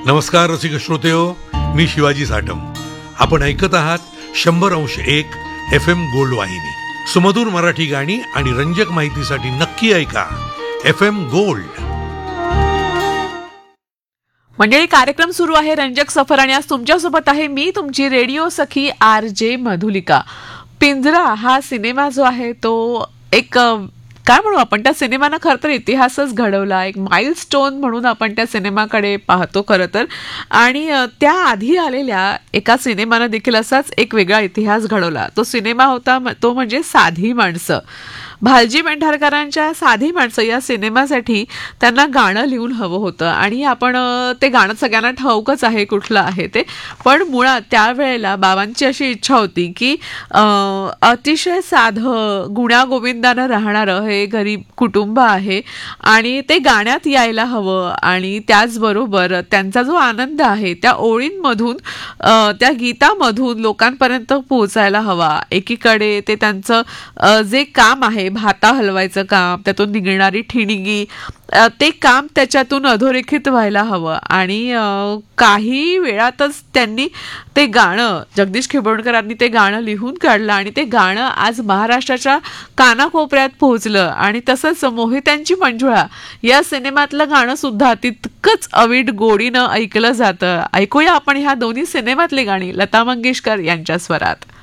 नमस्कार रसिक श्रोतेहो, मी शिवाजी साटम. आपण ऐकत आहात 100.1 FM गोल्ड वाहिनी. सुमधुर मराठी गाणी आणि रंजक माहितीसाठी नक्की ऐका FM गोल्ड. मंडळी, कार्यक्रम सुरू आहे रंजक सफर आणि आज तुमच्यासोबत आहे मी तुमची रेडिओ सखी RJ मधुलिका. पिंजरा हा सिनेमा जो आहे तो एक काय म्हणू आपण, त्या सिनेमानं खरं तर इतिहासच घडवला, एक माइलस्टोन म्हणून आपण त्या सिनेमाकडे पाहतो खरं तर. आणि त्या आधी आलेल्या एका सिनेमानं देखील असाच एक वेगळा इतिहास घडवला. तो सिनेमा होता तो म्हणजे साधी माणसं. भालजी पेंढारकरांच्या साधी माणसं या सिनेमासाठी त्यांना गाणं लिहून हवं होतं आणि आपण ते गाणं सगळ्यांना ठाऊकच आहे कुठलं आहे ते. पण मुळात त्यावेळेला बाबांची अशी इच्छा होती की अतिशय साधं गुण्यागोविंदानं राहणारं हे गरीब कुटुंब आहे आणि ते गाण्यात यायला हवं आणि त्याचबरोबर त्यांचा जो आनंद आहे त्या ओळींमधून त्या गीतामधून लोकांपर्यंत पोहोचायला हवा. एकीकडे ते त्यांचं जे काम आहे, भाता हलवायचं काम, त्यातून निघणारी ठिणगी, ते काम त्याच्यातून अधोरेखित व्हायला हवं. आणि काही वेळातच त्यांनी ते गाणं, जगदीश खिबवणकरांनी ते गाणं लिहून काढलं आणि ते गाणं आज महाराष्ट्राच्या कानाकोपऱ्यात पोहोचलं. आणि तसंच मोहित्यांची मंजुळा या सिनेमातलं गाणं सुद्धा तितकंच अवीट गोडीनं ऐकलं जातं. ऐकूया आपण ह्या दोन्ही सिनेमातली गाणी लता मंगेशकर यांच्या स्वरात.